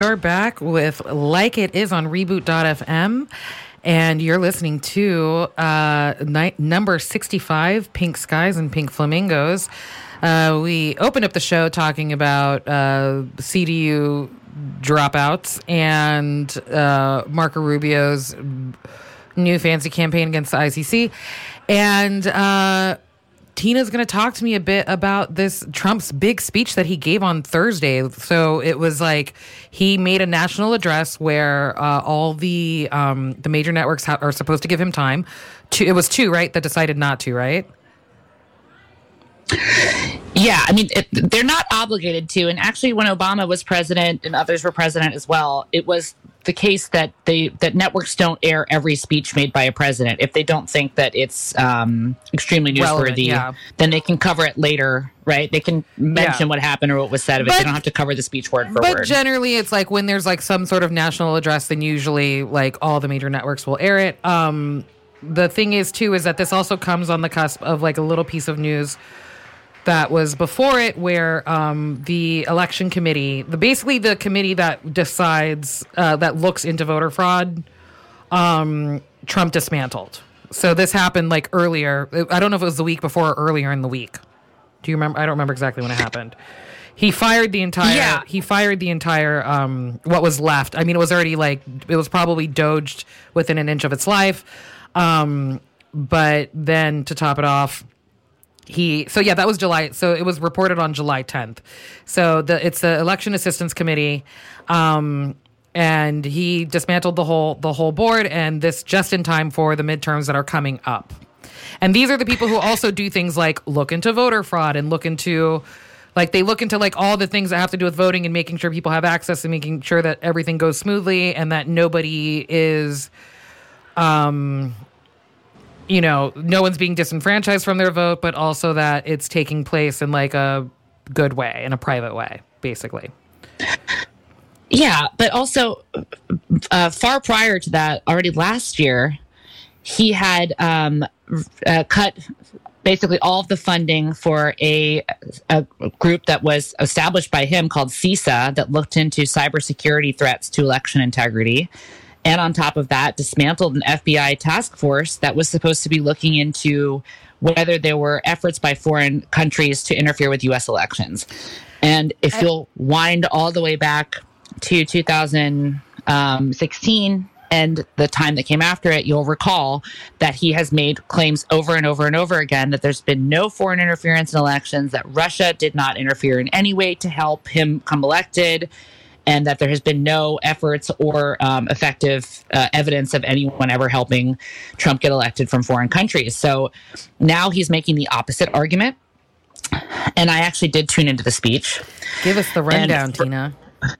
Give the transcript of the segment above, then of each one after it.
We're back with Like It Is on Reboot.fm, and you're listening to number 65, Pink Skies and Pink Flamingos. We opened up the show talking about CDU dropouts and Marco Rubio's new fancy campaign against the ICC. And Tina's going to talk to me a bit about this Trump's big speech that he gave on Thursday. So it was like he made a national address where all the major networks are supposed to give him time. It was two, right, that decided not to, right? Yeah, I mean, they're not obligated to. And actually, when Obama was president and others were president as well, it was the case that that networks don't air every speech made by a president. If they don't think that it's extremely newsworthy, then they can cover it later, right? They can mention what happened or what was said of it. They don't have to cover the speech word for word. But generally, it's like when there's like some sort of national address, then usually like all the major networks will air it. The thing is, too, is that this also comes on the cusp of like a little piece of news that was before it, where the election committee, basically the committee that decides, that looks into voter fraud, Trump dismantled. So this happened like earlier. I don't know if it was the week before or earlier in the week. Do you remember? I don't remember exactly when it happened. He fired the entire. Yeah. He fired the entire. What was left? I mean, it was already like it was probably doged within an inch of its life. But then to top it off, that was July. So it was reported on July 10th. So it's the Election Assistance Committee, and he dismantled the whole board, and this just in time for the midterms that are coming up. And these are the people who also do things like look into voter fraud and look into like all the things that have to do with voting and making sure people have access and making sure that everything goes smoothly and that nobody is, no one's being disenfranchised from their vote, but also that it's taking place in like a good way, in a private way, basically. Yeah, but also far prior to that, already last year, he had cut basically all of the funding for a group that was established by him called CISA that looked into cybersecurity threats to election integrity. And on top of that, dismantled an FBI task force that was supposed to be looking into whether there were efforts by foreign countries to interfere with U.S. elections. And if you'll wind all the way back to 2016 and the time that came after it, you'll recall that he has made claims over and over and over again that there's been no foreign interference in elections, that Russia did not interfere in any way to help him come elected, and that there has been no efforts or effective evidence of anyone ever helping Trump get elected from foreign countries. So now he's making the opposite argument. And I actually did tune into the speech. Give us the rundown, Tina.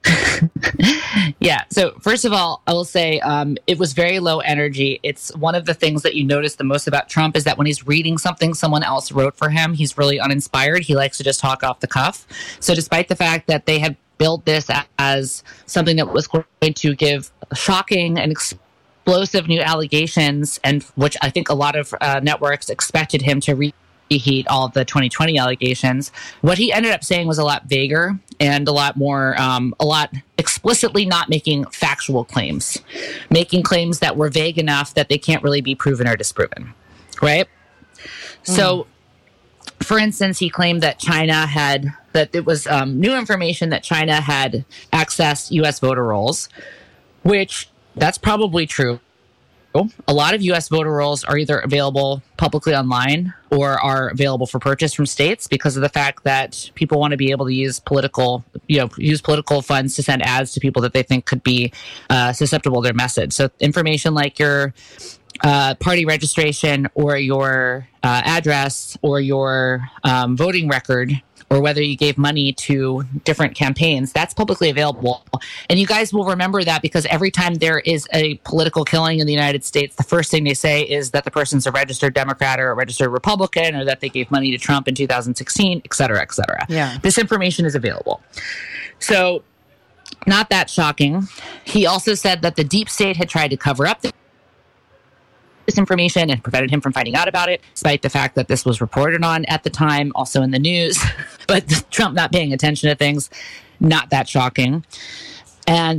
Yeah. So first of all, I will say it was very low energy. It's one of the things that you notice the most about Trump is that when he's reading something someone else wrote for him, he's really uninspired. He likes to just talk off the cuff. So despite the fact that they had built this as something that was going to give shocking and explosive new allegations, and which I think a lot of networks expected him to reheat all of the 2020 allegations, what he ended up saying was a lot vaguer and a lot more, a lot explicitly not making factual claims, making claims that were vague enough that they can't really be proven or disproven, right? So, for instance, he claimed that that it was new information that China had accessed U.S. voter rolls, which that's probably true. A lot of U.S. voter rolls are either available publicly online or are available for purchase from states because of the fact that people want to be able to use political funds to send ads to people that they think could be susceptible to their message. So information like your party registration or your address or your voting record, or whether you gave money to different campaigns, that's publicly available. And you guys will remember that because every time there is a political killing in the United States, the first thing they say is that the person's a registered Democrat or a registered Republican, or that they gave money to Trump in 2016, et cetera, et cetera. Yeah. This information is available. So not that shocking. He also said that the deep state had tried to cover up this information and prevented him from finding out about it, despite the fact that this was reported on at the time, also in the news. But Trump not paying attention to things, not that shocking. And